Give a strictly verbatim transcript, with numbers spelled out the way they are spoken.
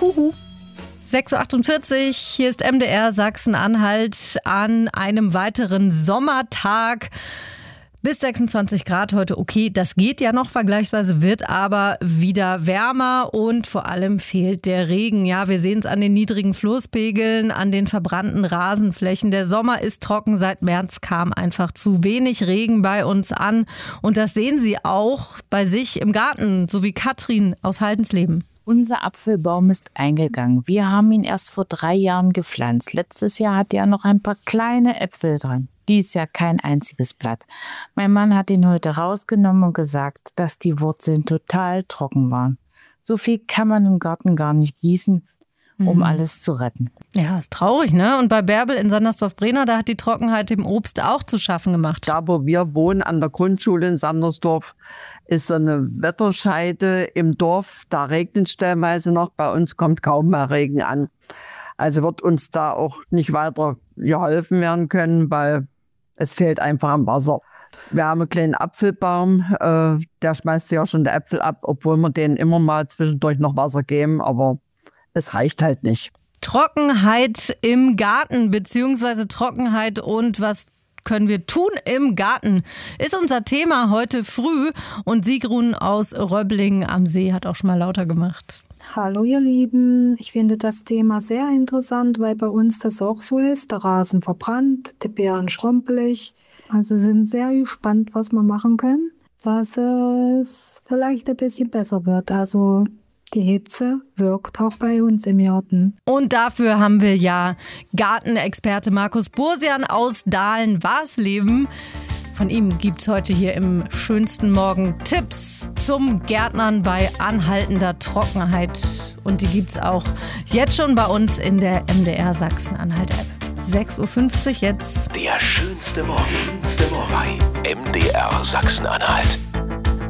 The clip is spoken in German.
Huhu. sechs Uhr achtundvierzig, hier ist M D R Sachsen-Anhalt an einem weiteren Sommertag. Bis sechsundzwanzig Grad heute, okay, das geht ja noch vergleichsweise, wird aber wieder wärmer und vor allem fehlt der Regen. Ja, wir sehen es an den niedrigen Flusspegeln, an den verbrannten Rasenflächen. Der Sommer ist trocken, seit März kam einfach zu wenig Regen bei uns an. Und das sehen Sie auch bei sich im Garten, so wie Katrin aus Haldensleben. Unser Apfelbaum ist eingegangen. Wir haben ihn erst vor drei Jahren gepflanzt. Letztes Jahr hatte er noch ein paar kleine Äpfel dran. Dies Jahr kein einziges Blatt. Mein Mann hat ihn heute rausgenommen und gesagt, dass die Wurzeln total trocken waren. So viel kann man im Garten gar nicht gießen, um mhm. alles zu retten. Ja, ist traurig, ne? Und bei Bärbel in Sandersdorf-Brenner, da hat die Trockenheit dem Obst auch zu schaffen gemacht. Da, wo wir wohnen, an der Grundschule in Sandersdorf, ist so eine Wetterscheide im Dorf. Da regnet es stellenweise noch. Bei uns kommt kaum mehr Regen an. Also wird uns da auch nicht weiter geholfen werden können, weil es fehlt einfach am Wasser. Wir haben einen kleinen Apfelbaum, äh, der schmeißt sich auch schon die Äpfel ab, obwohl wir denen immer mal zwischendurch noch Wasser geben, aber es reicht halt nicht. Trockenheit im Garten, beziehungsweise Trockenheit und was können wir tun im Garten, ist unser Thema heute früh. Und Sigrun aus Röblingen am See hat auch schon mal lauter gemacht. Hallo ihr Lieben, ich finde das Thema sehr interessant, weil bei uns das auch so ist. Der Rasen verbrannt, die Beeren schrumpelig. Also sind sehr gespannt, was wir machen können, dass es vielleicht ein bisschen besser wird. Also die Hitze wirkt auch bei uns im Garten. Und dafür haben wir ja Gartenexperte Markus Bursian aus Dahlen-Warsleben. Von ihm gibt's heute hier im schönsten Morgen Tipps zum Gärtnern bei anhaltender Trockenheit. Und die gibt's auch jetzt schon bei uns in der M D R Sachsen-Anhalt-App. sechs Uhr fünfzig jetzt. Der schönste Morgen bei M D R Sachsen-Anhalt.